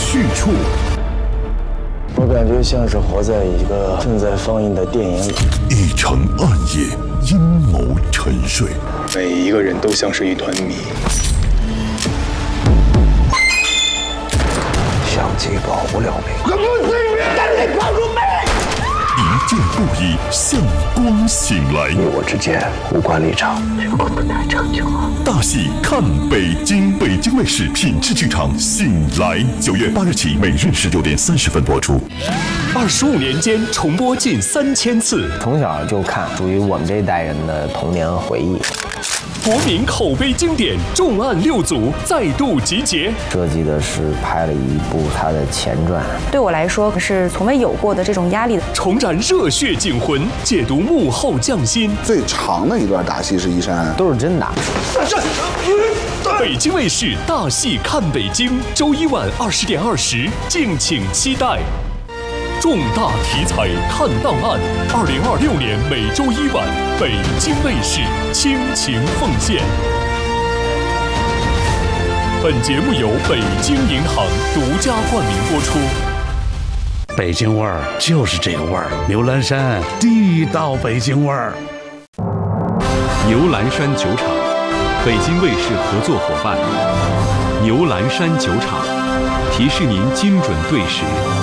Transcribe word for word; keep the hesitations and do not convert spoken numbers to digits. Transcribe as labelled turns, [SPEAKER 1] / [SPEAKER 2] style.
[SPEAKER 1] 去处。
[SPEAKER 2] 我感觉像是活在一个正在放映的电影里。
[SPEAKER 1] 一城暗夜，阴谋沉睡，
[SPEAKER 2] 每一个人都像是一团谜。相机保不了命。可不是人类跑出门。
[SPEAKER 1] 一见不已，向光醒来。
[SPEAKER 2] 你我之间无关立场，
[SPEAKER 3] 如果不能成就我，
[SPEAKER 1] 大戏看北京，北京卫视品质剧场醒来，九月八日起，每日十九点三十分播出。
[SPEAKER 4] 二十五年间重播近三千次，
[SPEAKER 5] 从小就看，属于我们这一代人的童年回忆。
[SPEAKER 4] 国民口碑经典重案六组再度集结，
[SPEAKER 5] 设计的是拍了一部它的前传，
[SPEAKER 6] 对我来说是从未有过的这种压力。
[SPEAKER 4] 重燃热血警魂，解读幕后匠心。
[SPEAKER 7] 最长的一段打戏是一山，
[SPEAKER 5] 都是真打。
[SPEAKER 4] 北京卫视大戏看北京，周一晚二十点二十，敬请期待。重大题材看档案，二零二六年每周一晚，北京卫视倾情奉献。本节目由北京银行独家冠名播出。
[SPEAKER 8] 北京味儿就是这个味儿，牛栏山地道北京味儿。
[SPEAKER 9] 牛栏山酒厂，北京卫视合作伙伴。牛栏山酒厂，提示您精准对时，